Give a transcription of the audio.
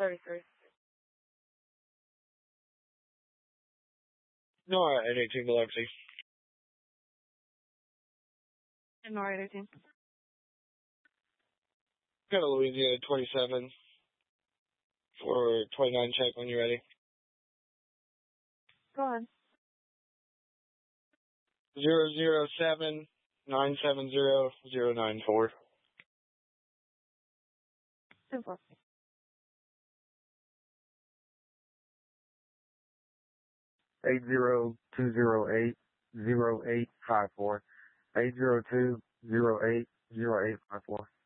33. No, at 18 Biloxi. No, 18. Got a Louisiana 27 for 29 check when you're ready. Go ahead. 007-970-094. 2-4. 80208-0854. 80208-0854.